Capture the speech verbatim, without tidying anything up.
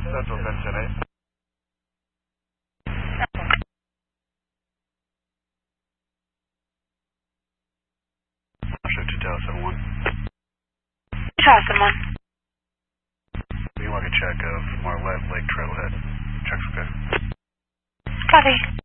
Central ten ten eight. Show two Tower seven one. Tower seven one. You want a check of Marlette Lake Trailhead. Check's okay. Copy.